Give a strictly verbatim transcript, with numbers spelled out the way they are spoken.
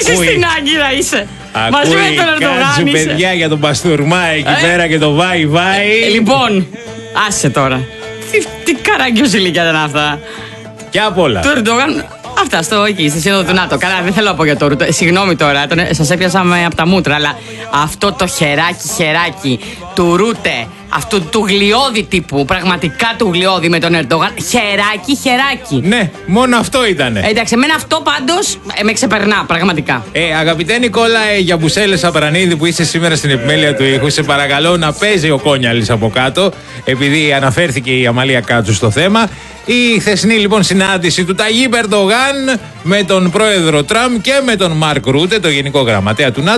Επίσης στην Άγκυρα είσαι. Μαζί με τον Ερντογάν Κάτσε είσαι. παιδιά για τον Παστούρμα εκεί Ε. πέρα και το βάι βάι. Ε, λοιπόν, άσε τώρα. Τι, τι καραγκιόζηλικια ήταν αυτά. Και απ' όλα. Του Ερντογάν. Αυτά στο εκεί, στη σύνοδο του ΝΑΤΟ. Καλά, δεν θέλω να πω για το Ρούτο. Συγγνώμη τώρα, σας έπιασα με από τα μούτρα, αλλά αυτό το χεράκι, χεράκι του Ρούτε, αυτού του γλιώδη τύπου, πραγματικά του γλιώδη με τον Ερντογάν, χεράκι, χεράκι. Ναι, μόνο αυτό ήτανε. Ε, εντάξει, εμένα αυτό πάντως ε, με ξεπερνά, πραγματικά. Ε, αγαπητέ Νικόλα ε, Γιαμπουσέλε Απρανίδη που είσαι σήμερα στην επιμέλεια του ήχου, σε παρακαλώ να παίζει ο Κόνιαλης από κάτω, επειδή αναφέρθηκε η Αμαλία Κάτσου στο θέμα. Η χθεσινή λοιπόν συνάντηση του Ταγίπ Ερντογάν με τον πρόεδρο Τραμπ και με τον Μαρκ Ρούτε, το γενικό γραμματέα του ΝΑΤΟ.